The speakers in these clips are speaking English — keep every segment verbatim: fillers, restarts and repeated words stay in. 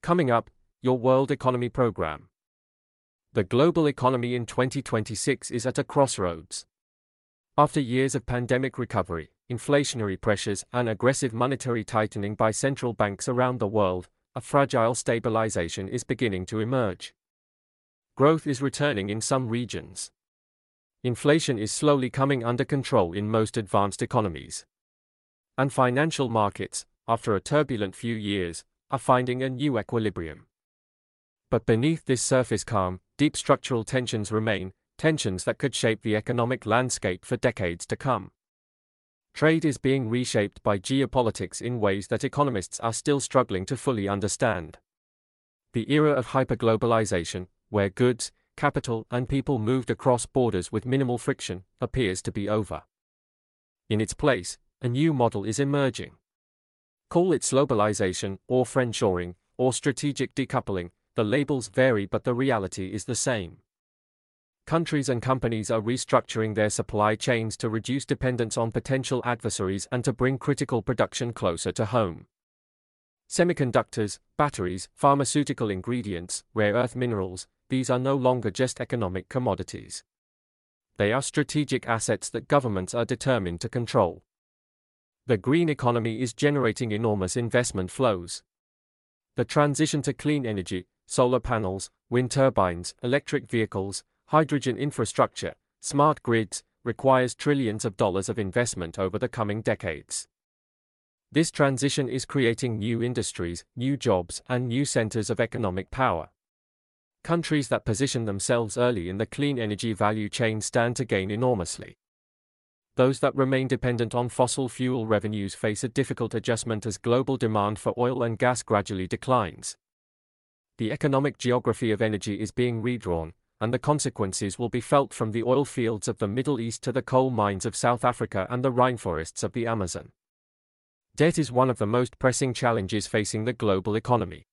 Coming up, your World Economy Program. The global economy in twenty twenty-six is at a crossroads. After years of pandemic recovery, inflationary pressures, and aggressive monetary tightening by central banks around the world, a fragile stabilization is beginning to emerge. Growth is returning in some regions. Inflation is slowly coming under control in most advanced economies. And financial markets, after a turbulent few years, are finding a new equilibrium. But beneath this surface calm, deep structural tensions remain, tensions that could shape the economic landscape for decades to come. Trade is being reshaped by geopolitics in ways that economists are still struggling to fully understand. The era of hyperglobalization, where goods, capital, and people moved across borders with minimal friction, appears to be over. In its place, a new model is emerging. Call it globalization, or friendshoring, or strategic decoupling, the labels vary but the reality is the same. Countries and companies are restructuring their supply chains to reduce dependence on potential adversaries and to bring critical production closer to home. Semiconductors, batteries, pharmaceutical ingredients, rare earth minerals, these are no longer just economic commodities. They are strategic assets that governments are determined to control. The green economy is generating enormous investment flows. The transition to clean energy, solar panels, wind turbines, electric vehicles, hydrogen infrastructure, smart grids, requires trillions of dollars of investment over the coming decades. This transition is creating new industries, new jobs, and new centers of economic power. Countries that position themselves early in the clean energy value chain stand to gain enormously. Those that remain dependent on fossil fuel revenues face a difficult adjustment as global demand for oil and gas gradually declines. The economic geography of energy is being redrawn, and the consequences will be felt from the oil fields of the Middle East to the coal mines of South Africa and the rainforests of the Amazon. Debt is one of the most pressing challenges facing the global economy.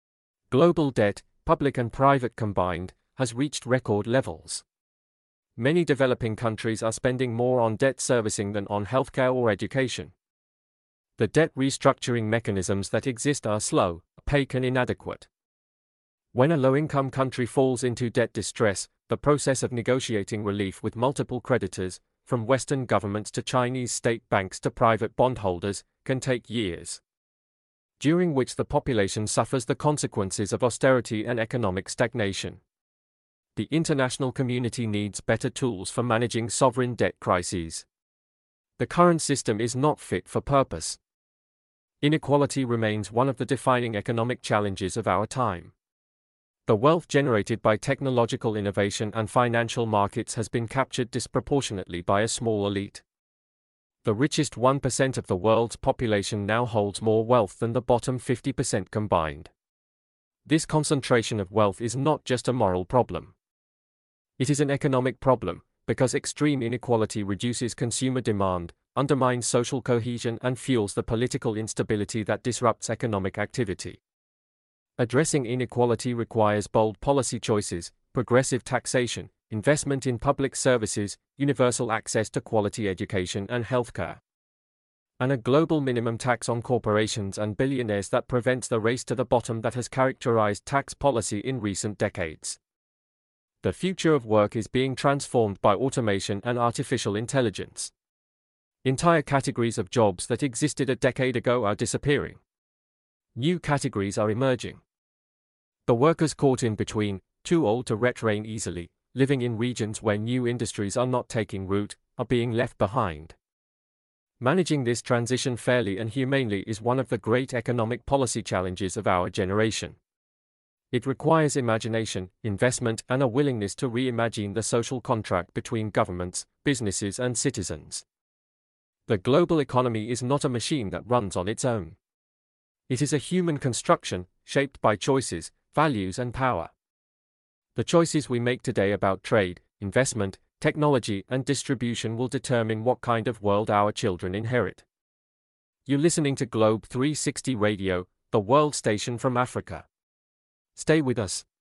Global debt, public and private combined, has reached record levels. Many developing countries are spending more on debt servicing than on healthcare or education. The debt restructuring mechanisms that exist are slow, opaque, and inadequate. When a low-income country falls into debt distress, the process of negotiating relief with multiple creditors, from Western governments to Chinese state banks to private bondholders, can take years, during which the population suffers the consequences of austerity and economic stagnation. The international community needs better tools for managing sovereign debt crises. The current system is not fit for purpose. Inequality remains one of the defining economic challenges of our time. The wealth generated by technological innovation and financial markets has been captured disproportionately by a small elite. The richest one percent of the world's population now holds more wealth than the bottom fifty percent combined. This concentration of wealth is not just a moral problem. It is an economic problem, because extreme inequality reduces consumer demand, undermines social cohesion, and fuels the political instability that disrupts economic activity. Addressing inequality requires bold policy choices, progressive taxation, investment in public services, universal access to quality education and healthcare, and a global minimum tax on corporations and billionaires that prevents the race to the bottom that has characterized tax policy in recent decades. The future of work is being transformed by automation and artificial intelligence. Entire categories of jobs that existed a decade ago are disappearing. New categories are emerging. The workers caught in between, too old to retrain easily, living in regions where new industries are not taking root, are being left behind. Managing this transition fairly and humanely is one of the great economic policy challenges of our generation. It requires imagination, investment, and a willingness to reimagine the social contract between governments, businesses, and citizens. The global economy is not a machine that runs on its own. It is a human construction, shaped by choices, values, and power. The choices we make today about trade, investment, technology, and distribution will determine what kind of world our children inherit. You're listening to Globe three sixty Radio, the world station from Africa. Stay with us.